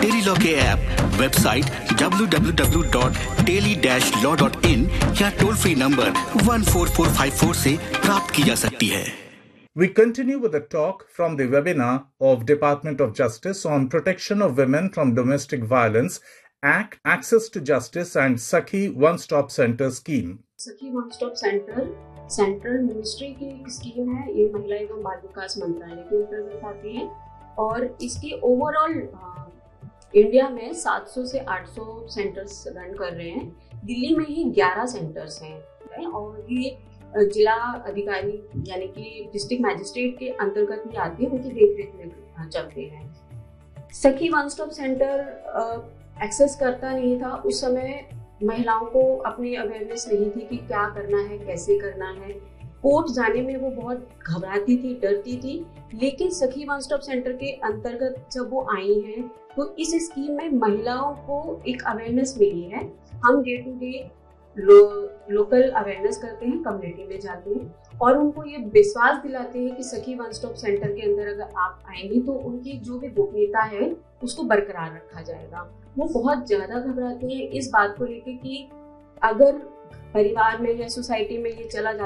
Tele-Law के app, website www.teli-law.in या toll free number 14454 से प्राप्त की जा सकती है। We continue with a talk from the webinar of Department of Justice on Protection of Women from Domestic Violence, Act, Access to Justice and Sakhi One-Stop Center Scheme. सखी one stop centre central ministry की scheme है। ये महिला एवं बाल विकास मंत्रालय के अंतर्गत आती है और इसकी ओवरऑल इंडिया में 700 से 800 सेंटर्स रन कर रहे हैं। दिल्ली में ही 11 सेंटर्स हैं और ये जिला अधिकारी यानी कि डिस्ट्रिक्ट मैजिस्ट्रेट के अंतर्गत ही आती है, उनकी देखरेख में चलते हैं। सखी वन स्टॉप सेंटर एक्सेस करता नहीं था उस समय। महिलाओं को अपनी अवेयरनेस नहीं थी कि क्या करना है, कैसे करना है। कोर्ट जाने में वो बहुत घबराती थी, डरती थी। लेकिन सखी वन स्टॉप सेंटर के अंतर्गत जब वो आई हैं तो इस स्कीम में महिलाओं को एक अवेयरनेस मिली है। हम day to day local awareness करते हैं, कम्युनिटी में जाते हैं और उनको ये विश्वास दिलाते हैं कि सखी वन स्टॉप सेंटर के अंदर अगर आप आएंगी तो उनकी जो भी गोपनीयता है उसको बरकरार रखा जाएगा। वो बहुत ज्यादा घबराती हैं इस बात को लेकर कि अगर परिवार में या सोसाइटी में ये चला जाता